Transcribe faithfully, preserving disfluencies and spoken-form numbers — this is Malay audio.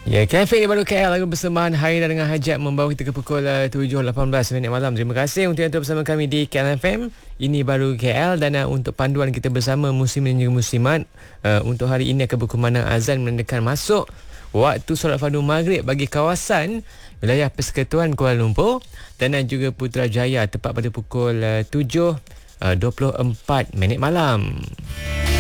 Ya, Cafe baru K L lagu bersamaan Haida dengan Hajat membawa kita ke pukul uh, tujuh lapan belas minit malam. Terima kasih untuk yang terus bersama kami di K L F M. Ini baru K L dan uh, untuk panduan kita bersama muslimin dan juga muslimat, uh, untuk hari ini akan berkumandang azan menandakan masuk waktu solat fardu maghrib bagi kawasan wilayah Persekutuan Kuala Lumpur dan uh, juga Putrajaya tepat pada pukul uh, tujuh dua puluh empat minit malam.